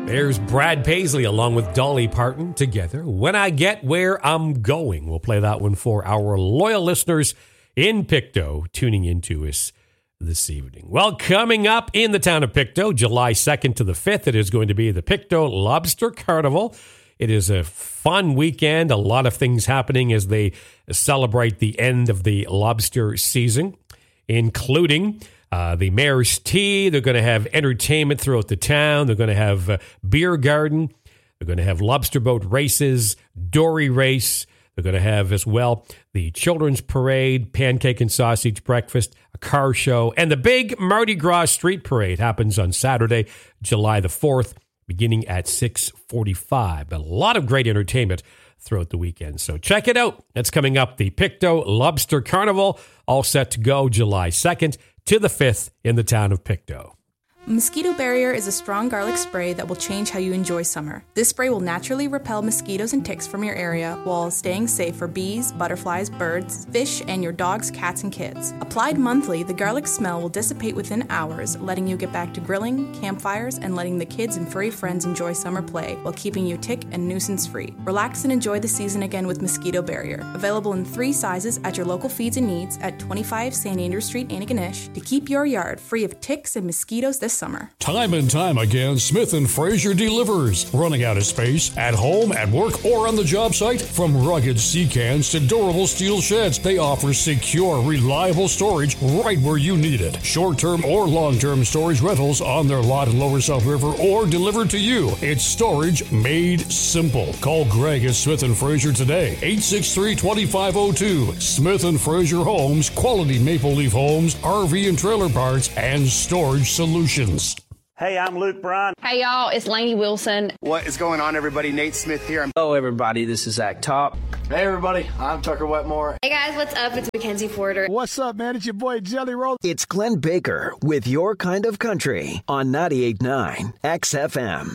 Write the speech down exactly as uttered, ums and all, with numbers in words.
There's Brad Paisley along with Dolly Parton together. When I Get Where I'm Going. We'll play that one for our loyal listeners in Pictou tuning into us this evening. Well, coming up in the town of Pictou, July second to the fifth, it is going to be the Pictou Lobster Carnival. It is a fun weekend, a lot of things happening as they celebrate the end of the lobster season, including Uh, the Mayor's Tea. They're going to have entertainment throughout the town. They're going to have a beer garden. They're going to have lobster boat races, dory race. They're going to have as well the children's parade, pancake and sausage breakfast, a car show, and the big Mardi Gras street parade happens on Saturday, July the fourth, beginning at six forty-five. A lot of great entertainment throughout the weekend. So check it out. That's coming up, the Pictou Lobster Carnival, all set to go July second to the fifth in the town of Pictou. Mosquito Barrier is a strong garlic spray that will change how you enjoy summer. This spray will naturally repel mosquitoes and ticks from your area while staying safe for bees, butterflies, birds, fish, and your dogs, cats, and kids. Applied monthly, the garlic smell will dissipate within hours, letting you get back to grilling, campfires, and letting the kids and furry friends enjoy summer play while keeping you tick and nuisance free. Relax and enjoy the season again with Mosquito Barrier. Available in three sizes at your local Feeds and Needs at twenty-five Saint Andrew Street, Antigonish, to keep your yard free of ticks and mosquitoes this summer. Time and time again, Smith and Fraser delivers. Running out of space at home, at work, or on the job site? From rugged sea cans to durable steel sheds, they offer secure, reliable storage right where you need it. Short-term or long-term storage rentals on their lot in Lower South River or delivered to you. It's storage made simple. Call Greg at Smith and Fraser today. eight six three, two five zero two. Smith and Fraser Homes, quality maple leaf homes, R V and trailer parts, and storage solutions. Hey, I'm Luke Bryan. Hey, y'all, it's Lainey Wilson. What is going on, everybody? Nate Smith here. Hello, everybody. This is Zach Top. Hey, everybody. I'm Tucker Wetmore. Hey, guys. What's up? It's Mackenzie Porter. What's up, man? It's your boy, Jelly Roll. It's Glenn Baker with Your Kind of Country on ninety-eight point nine X F M.